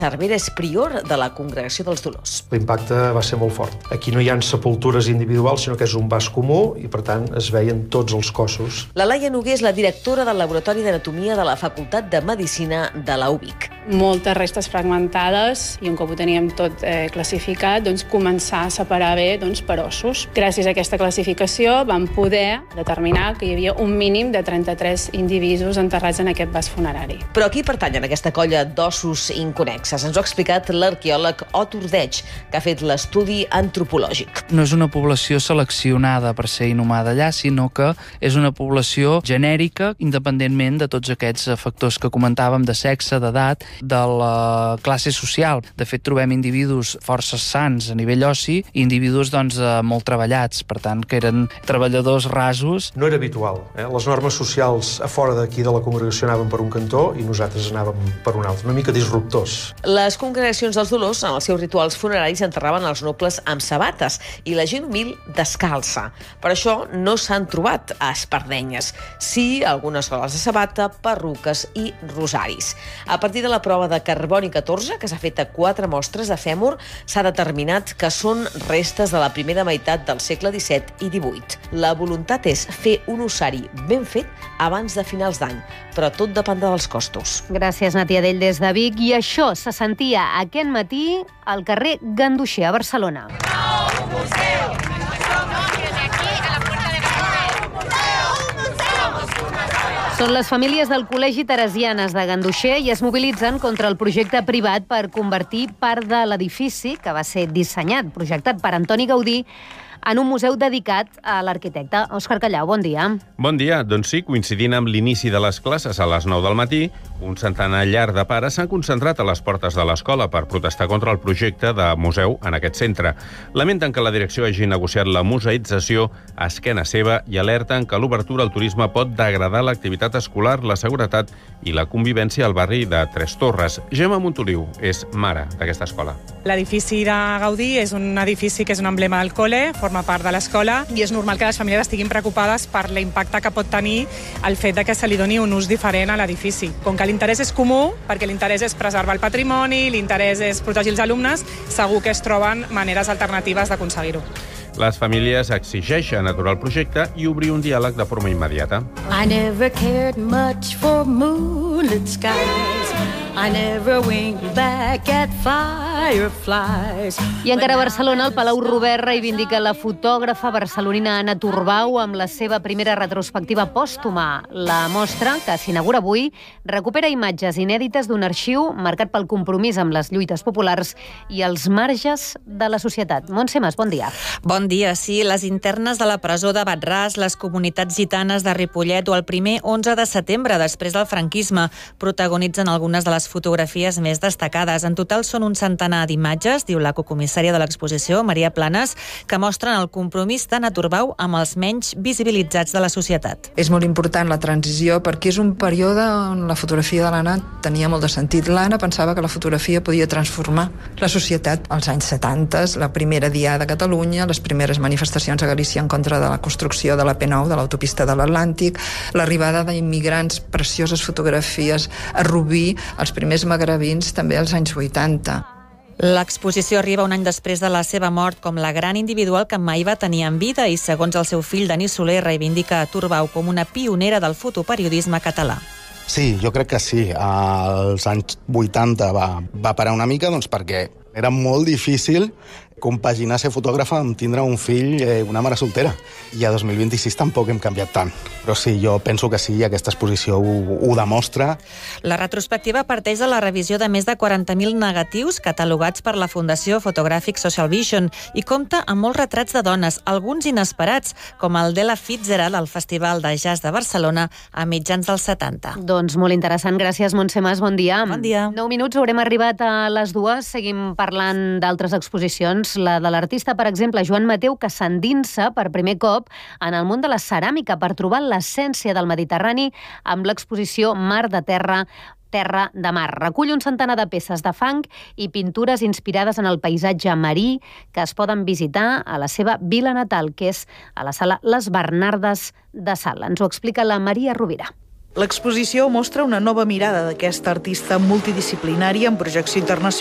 Cervera és prior de la Congregació dels Dolors. L'impacte va ser molt fort. Aquí no hi ha sepultures individuals, sinó que és un vas comú i, per tant, es veien tots els cossos. La Laia Noguer és la directora del Laboratori d'Anatomia de la Facultat de Medicina de la UVic. Moltes restes fragmentades i un cop ho teníem tot classificat, començar a separar bé per ossos. Gràcies a aquesta classificació vam poder determinar que hi havia un mínim de 33 individus enterrats en aquest vas funerari. Però qui pertany a aquesta colla d'ossos inconnexes? Ens ho ha explicat l'arqueòleg Ot Ordeig, que ha fet l'estudi antropològic. No és una població seleccionada per ser inhumada allà, sinó que és una població genèrica, independentment de tots aquests factors que comentàvem, de sexe, d'edat, de la classe social. De fet, trobem individus força sans a nivell ossi i individus molt treballats, per tant, que eren treballadors rasos. No era habitual. Les normes socials a fora d'aquí de la congregació anaven per un cantó i nosaltres anàvem per un altre, una mica disruptors. Les congregacions dels Dolors, en els seus rituals funeraris, enterraven els nobles amb sabates i la gent humil descalça. Per això no s'han trobat espardenyes. Sí, algunes soles de sabata, perruques i rosaris. A partir de la prova de carboni 14, que s'ha fet a 4 mostres de fèmur, s'ha determinat que són restes de la primera meitat del segle XVII i XVIII. La voluntat és fer un ossari ben fet abans de finals d'any, però tot dependrà dels costos. Gràcies, Natia Dell, des de Vic. I això se sentia aquest matí al carrer Ganduxer, a Barcelona. Són les famílies del Col·legi Teresianes de Ganduxer i es mobilitzen contra el projecte privat per convertir part de l'edifici, que va ser dissenyat, projectat per Antoni Gaudí, en un museu dedicat a l'arquitecte. Òscar Callau, bon dia. Bon dia. Doncs sí, coincidint amb l'inici de les classes a les 9 del matí, un centenar llarg de pares s'han concentrat a les portes de l'escola per protestar contra el projecte de museu en aquest centre. Lamenten que la direcció hagi negociat la museïtzació a esquena seva i alerten que l'obertura al turisme pot degradar l'activitat escolar, la seguretat i la convivència al barri de Tres Torres. Gemma Montoliu és mare d'aquesta escola. L'edifici de Gaudí és un edifici que és un emblema del col·le, forma part de l'escola i és normal que les famílies estiguin preocupades per l'impacte que pot tenir el fet de que se li doni un ús diferent a l'edifici. Com que l'interès és comú, perquè l'interès és preservar el patrimoni, l'interès és protegir els alumnes, segur que es troben maneres alternatives d'aconseguir-ho. Les famílies exigeixen aturar el projecte i obrir un diàleg de forma immediata. I never cared much for moonlit skies. I never winked back at fireflies. I encara a Barcelona, el Palau Robert reivindica la fotògrafa barcelonina Anna Turbau amb la seva primera retrospectiva pòstuma. La mostra, que s'inaugura avui, recupera imatges inèdites d'un arxiu marcat pel compromís amb les lluites populars i els marges de la societat. Montse Mas, bon dia. Bon dia, sí. Les internes de la presó de Bat-ras, les comunitats gitanes de Ripollet o el primer 11 de setembre, després del franquisme, protagonitzen algunes de les fotografies més destacades. En total són un centenar d'imatges, diu la cocomissària de l'exposició, Maria Planes, que mostren el compromís d'Anna Turbau amb els menys visibilitzats de la societat. És molt important la transició perquè és un període on la fotografia de l'Anna tenia molt de sentit. L'Anna pensava que la fotografia podia transformar la societat. Als anys 70, la primera diada a Catalunya, les primeres manifestacions a Galícia en contra de la construcció de la P9, de l'autopista de l'Atlàntic, l'arribada d'immigrants, precioses fotografies a Rubí, els primers magrebins també als anys 80. L'exposició arriba un any després de la seva mort com la gran individual que mai va tenir en vida i, segons el seu fill, Denis Soler, reivindica a Turbau com una pionera del fotoperiodisme català. Sí, jo crec que sí. Als anys 80 va parar una mica perquè era molt difícil compaginar ser fotògrafa amb tindre un fill, una mare soltera. I a 2026 tampoc hem canviat tant. Però sí, jo penso que sí, aquesta exposició ho demostra. La retrospectiva parteix de la revisió de més de 40.000 negatius catalogats per la Fundació Photographic Social Vision i compta amb molts retrats de dones, alguns inesperats, com el d'Ella Fitzgerald al Festival de Jazz de Barcelona a mitjans dels 70. Doncs molt interessant. Gràcies, Montse Mas. Bon dia. Bon dia. 9 minuts, haurem arribat a les 2. Seguim parlant d'altres exposicions. La de l'artista, per exemple, Joan Mateu, que s'endinsa per primer cop en el món de la ceràmica per trobar l'essència del Mediterrani amb l'exposició Mar de Terra, Terra de Mar. Recull un centenar de peces de fang i pintures inspirades en el paisatge marí que es poden visitar a la seva vila natal, que és a la sala Les Bernardes de Salt. Ens ho explica la Maria Rovira. L'exposició mostra una nova mirada d'aquesta artista multidisciplinària en projecció internacional